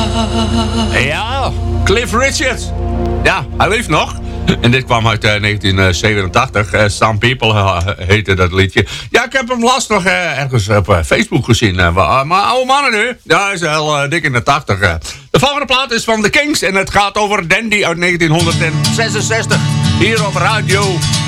Ja, Cliff Richard. Ja, hij leeft nog. En dit kwam uit 1987. Some People heette dat liedje. Ja, ik heb hem last nog ergens op Facebook gezien. Maar oude mannen nu. Ja, hij is al dik in de 80. De volgende plaat is van The Kings. En het gaat over Dandy uit 1966. Hier op Radio